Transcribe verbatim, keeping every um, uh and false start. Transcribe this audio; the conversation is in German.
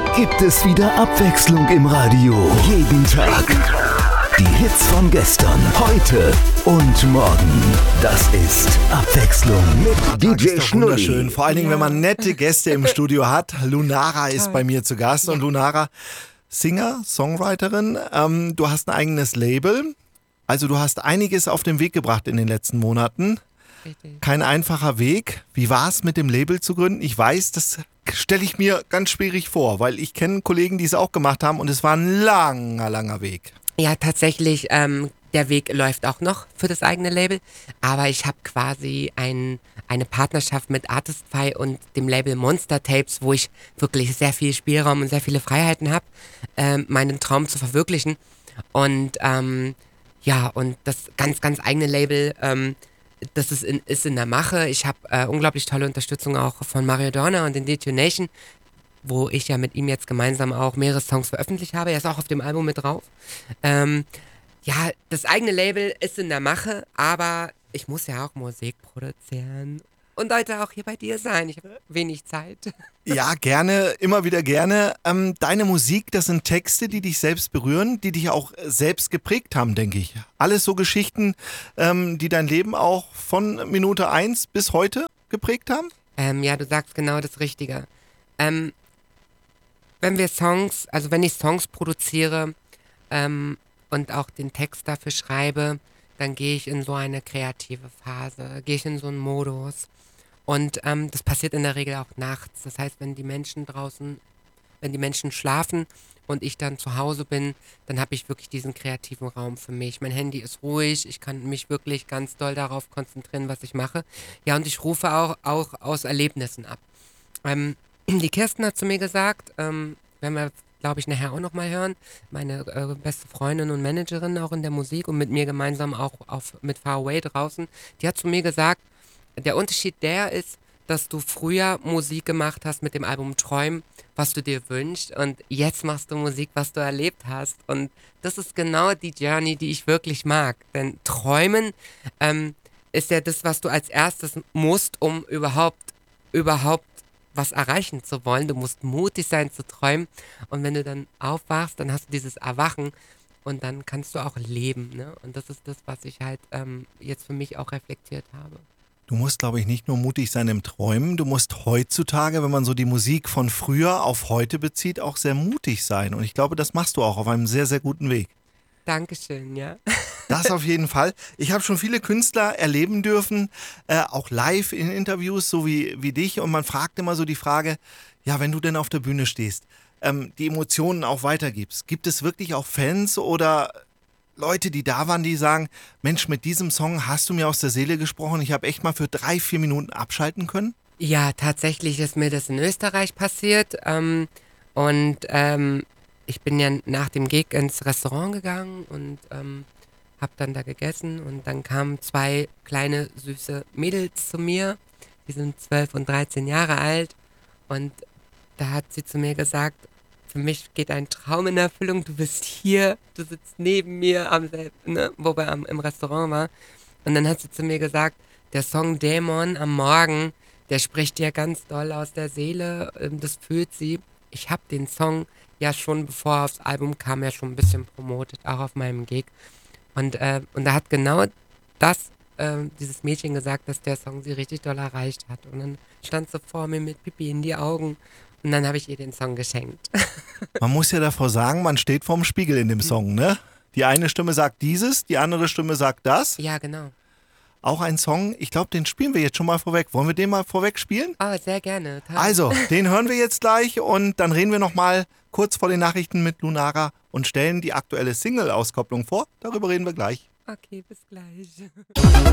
gibt es wieder Abwechslung im Radio. Jeden Tag. Die Hits von gestern, heute und morgen. Das ist Abwechslung mit D J Schnulli. Wunderschön. Vor allen Dingen, wenn man nette Gäste im Studio hat. Lunara ist bei mir zu Gast. Und Lunara, Singer, Songwriterin. Ähm, du hast ein eigenes Label. Also du hast einiges auf den Weg gebracht in den letzten Monaten. Richtig. Kein einfacher Weg. Wie war es, mit dem Label zu gründen? Ich weiß, das stelle ich mir ganz schwierig vor, weil ich kenne Kollegen, die es auch gemacht haben und es war ein langer, langer Weg. Ja, tatsächlich, ähm, der Weg läuft auch noch für das eigene Label, aber ich habe quasi ein, eine Partnerschaft mit Artistify und dem Label Monster Tapes, wo ich wirklich sehr viel Spielraum und sehr viele Freiheiten habe, ähm, meinen Traum zu verwirklichen. Und ähm, ja, und das ganz, ganz eigene Label, ähm, das ist in, ist in der Mache. Ich habe äh, unglaublich tolle Unterstützung auch von Mario Dorner und den Detonation, wo ich ja mit ihm jetzt gemeinsam auch mehrere Songs veröffentlicht habe. Er ist auch auf dem Album mit drauf. Ähm, ja, das eigene Label ist in der Mache, aber ich muss ja auch Musik produzieren und heute auch hier bei dir sein. Ich habe wenig Zeit. Ja, gerne, immer wieder gerne. Ähm, deine Musik, das sind Texte, die dich selbst berühren, die dich auch selbst geprägt haben, denke ich. Alles so Geschichten, ähm, die dein Leben auch von Minute eins bis heute geprägt haben? Ähm, ja, du sagst genau das Richtige. Ähm, wenn wir Songs, also wenn ich Songs produziere ähm, und auch den Text dafür schreibe, dann gehe ich in so eine kreative Phase, gehe ich in so einen Modus. Und ähm, das passiert in der Regel auch nachts. Das heißt, wenn die Menschen draußen, wenn die Menschen schlafen und ich dann zu Hause bin, dann habe ich wirklich diesen kreativen Raum für mich. Mein Handy ist ruhig, ich kann mich wirklich ganz doll darauf konzentrieren, was ich mache. Ja, und ich rufe auch, auch aus Erlebnissen ab. Ähm, die Kirsten hat zu mir gesagt, ähm, werden wir, glaube ich, nachher auch nochmal hören, meine äh, beste Freundin und Managerin auch in der Musik und mit mir gemeinsam auch auf, mit Far Away draußen, die hat zu mir gesagt, der Unterschied der ist, dass du früher Musik gemacht hast mit dem Album Träumen, was du dir wünschst, und jetzt machst du Musik, was du erlebt hast. Und das ist genau die Journey, die ich wirklich mag. Denn Träumen ähm, ist ja das, was du als erstes musst, um überhaupt, überhaupt was erreichen zu wollen. Du musst mutig sein zu träumen. Und wenn du dann aufwachst, dann hast du dieses Erwachen und dann kannst du auch leben. Ne? Und das ist das, was ich halt ähm, jetzt für mich auch reflektiert habe. Du musst, glaube ich, nicht nur mutig sein im Träumen, du musst heutzutage, wenn man so die Musik von früher auf heute bezieht, auch sehr mutig sein. Und ich glaube, das machst du auch auf einem sehr, sehr guten Weg. Dankeschön, ja. Das auf jeden Fall. Ich habe schon viele Künstler erleben dürfen, äh, auch live in Interviews, so wie, wie dich. Und man fragt immer so die Frage, ja, wenn du denn auf der Bühne stehst, ähm, die Emotionen auch weitergibst, gibt es wirklich auch Fans oder Leute, die da waren, die sagen, Mensch, mit diesem Song hast du mir aus der Seele gesprochen, ich habe echt mal für drei, vier Minuten abschalten können? Ja, tatsächlich ist mir das in Österreich passiert. Ähm, und ähm, ich bin ja nach dem Gig ins Restaurant gegangen und ähm, habe dann da gegessen. Und dann kamen zwei kleine, süße Mädels zu mir. Die sind zwölf und dreizehn Jahre alt. Und da hat sie zu mir gesagt, für mich geht ein Traum in Erfüllung, du bist hier, du sitzt neben mir, am selben, ne, wo wir am, im Restaurant waren. Und dann hat sie zu mir gesagt, der Song Dämon am Morgen, der spricht dir ganz doll aus der Seele, das fühlt sie. Ich habe den Song ja schon, bevor er aufs Album kam, ja schon ein bisschen promotet, auch auf meinem Gig. Und, äh, und da hat genau das, äh, dieses Mädchen gesagt, dass der Song sie richtig doll erreicht hat. Und dann stand sie vor mir mit Pipi in die Augen. Und dann habe ich ihr den Song geschenkt. Man muss ja davor sagen, man steht vorm Spiegel in dem Song, ne? Die eine Stimme sagt dieses, die andere Stimme sagt das. Ja, genau. Auch ein Song, ich glaube, den spielen wir jetzt schon mal vorweg. Wollen wir den mal vorweg spielen? Ah, sehr gerne. Toll. Also, den hören wir jetzt gleich und dann reden wir nochmal kurz vor den Nachrichten mit Lunara und stellen die aktuelle Single-Auskopplung vor. Darüber reden wir gleich. Okay, bis gleich.